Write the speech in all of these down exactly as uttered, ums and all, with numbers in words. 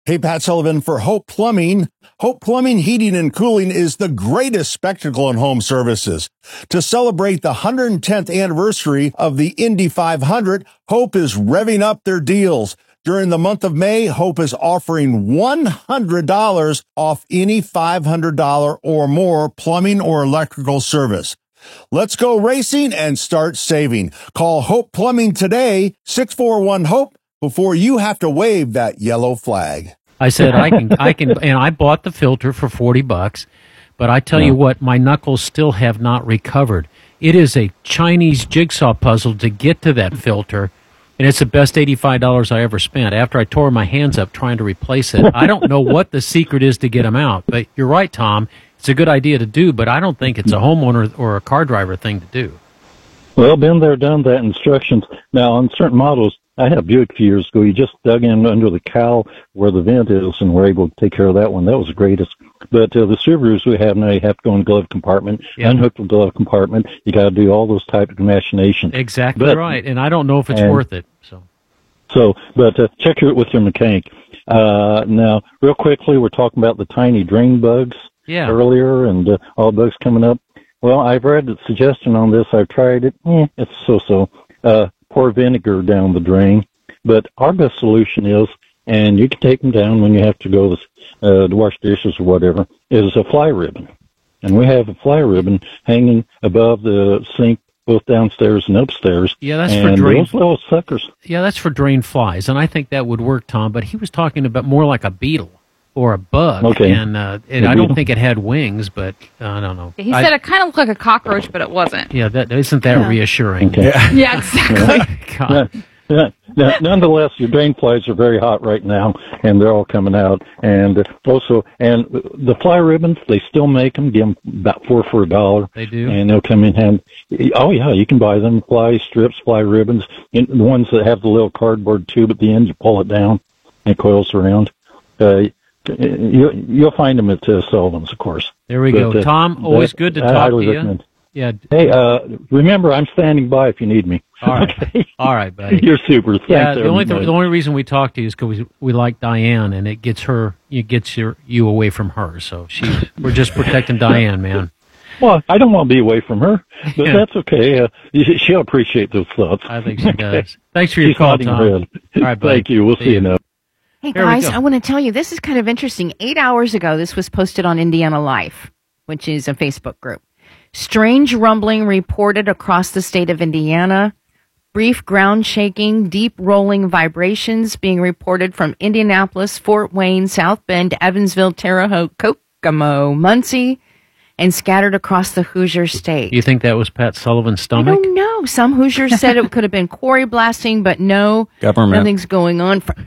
Hey, Pat Sullivan for Hope Plumbing. Hope Plumbing, Heating, and Cooling is the greatest spectacle in home services. To celebrate the one hundred tenth anniversary of the Indy five hundred, Hope is revving up their deals. During the month of May, Hope is offering one hundred dollars off any five hundred dollars or more plumbing or electrical service. Let's go racing and start saving. Call Hope Plumbing today, six four one HOPE, before you have to wave that yellow flag. I said I can, I can, and I bought the filter for forty bucks, but I tell Yeah. you what, my knuckles still have not recovered. It is a Chinese jigsaw puzzle to get to that filter, and it's the best eighty-five dollars I ever spent. After I tore my hands up trying to replace it, I don't know what the secret is to get them out. But you're right, Tom. It's a good idea to do, but I don't think it's a homeowner or a car driver thing to do. Well, been there, done that. Instructions. Now, on certain models, I had a Buick a few years ago. You just dug in under the cowl where the vent is and were able to take care of that one. That was the greatest. But uh, the Subarus we have now, you have to go in the glove compartment, Yeah. unhook the glove compartment. You got to do all those type of machinations. Exactly But- right, and I don't know if it's and- worth it. So So, but uh, check it with your mechanic. Uh, now, real quickly, we're talking about the tiny drain bugs yeah, earlier and uh, all bugs coming up. Well, I've read the suggestion on this. I've tried it. Eh, it's so-so. Uh, pour vinegar down the drain. But our best solution is, and you can take them down when you have to go uh, to wash dishes or whatever, is a fly ribbon. And we have a fly ribbon hanging above the sink, both downstairs and upstairs. yeah, that's and for drain. those little suckers. Yeah, that's for drain flies, and I think that would work, Tom. But he was talking about more like a beetle or a bug, Okay. and uh, it, A I don't beetle? think it had wings, but uh, I don't know. He I- said it kind of looked like a cockroach, but it wasn't. yeah, that isn't that Yeah. reassuring? Okay. Yeah, exactly. God. Yeah, yeah. Nonetheless, your drain flies are very hot right now, and they're all coming out. And uh, also, and the fly ribbons, they still make them. Give them about four for a dollar. They do? and they'll come in hand. Oh yeah, you can buy them fly strips, fly ribbons, and the ones that have the little cardboard tube at the end. You pull it down, and it coils around. Uh, you, you'll find them at uh, Sullivan's, of course. There we But, go, uh, Tom. Always that- good to I talk highly to you. recommend. Yeah. Hey, uh, remember, I'm standing by if you need me. All right. Okay? All right, buddy. You're super. Thanks, Yeah, the only th- everybody. the only reason we talk to you is because we, we like Diane, and it gets her, it gets your, you away from her. So she, we're just protecting Diane, man. Well, I don't want to be away from her, but Yeah. that's okay. Uh, she'll appreciate those thoughts. I think she does. Thanks for your She's call, nodding Tom. her head. All right, buddy. Thank you. We'll See see, you. you now. Hey There we guys, go. I want to tell you, this is kind of interesting. Eight hours ago, this was posted on Indiana Life, which is a Facebook group. Strange rumbling reported across the state of Indiana. Brief ground shaking, deep rolling vibrations being reported from Indianapolis, Fort Wayne, South Bend, Evansville, Terre Haute, Kokomo, Muncie, and scattered across the Hoosier state. You think that was Pat Sullivan's I stomach? don't know. Some Hoosiers said it could have been quarry blasting, but no, Government. nothing's going on. For-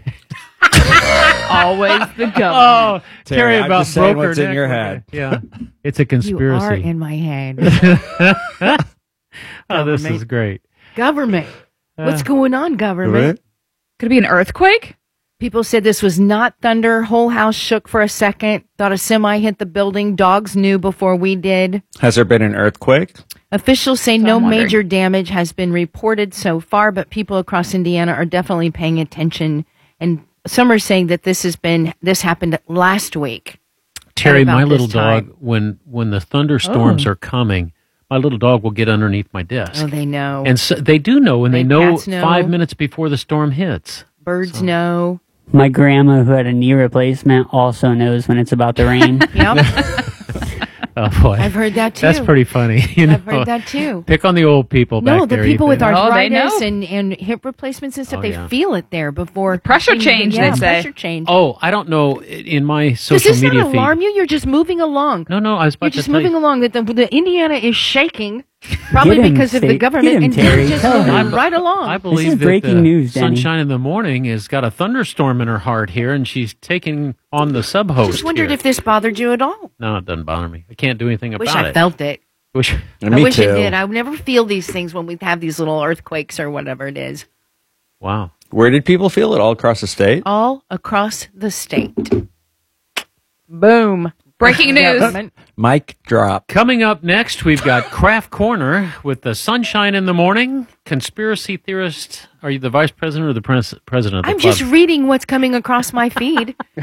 Always the government. Oh, Terry, Terry, I'm about just saying broker what's in neck. your head. Yeah, it's a you are conspiracy. in my head. Oh, this Government. is great. Government. What's Uh, going on, government? Right? Could it be an earthquake? People said this was not thunder. Whole house shook for a second. Thought a semi hit the building. Dogs knew before we did. Has there been an earthquake? Officials say So no I'm wondering. major damage has been reported so far, but people across Indiana are definitely paying attention. And some are saying that this has been this happened last week. Terry, about my this little time. dog, when when the thunderstorms Oh. are coming, my little dog will get underneath my desk. Oh, they know. And so they do know, and they And know cats know. five minutes before the storm hits. Birds know. My grandma, who had a knee replacement, also knows when it's about to rain. Yep. Oh boy, I've heard that too. that's pretty funny. You know, I've heard that too. Pick on the old people. No, back the there, people with Ethan. Oh, they arthritis know. and, and hip replacements and stuff, Oh, they yeah. feel it there before. Pressure change, Yeah, they say. pressure change. Oh, I don't know. In my Does social this media not alarm feed, you? You're just moving along. no, no, I was You're about to just tell moving you. along. That the, the Indiana is shaking, probably Get him, because of the State. government, Get him, and Terry. you're just Tell moving him. right along. I believe is that breaking uh, news, Danny. Sunshine in the Morning has got a thunderstorm in her heart here, and she's taking on the sub-host. just wondered here. if this bothered you at all. No, it doesn't bother me. I can't do anything Wish about I it. felt it. Wish. I Me wish too. I did. I would never feel these things when we have these little earthquakes or whatever it is. Wow. Where did people feel it? All across the state? All across the state. Boom. Breaking news. Government. Mic drop. Coming up next, we've got Craft Corner with the Sunshine in the Morning. Conspiracy theorist. Are you the vice president or the pres- president of the I'm club? just reading what's coming across my feed.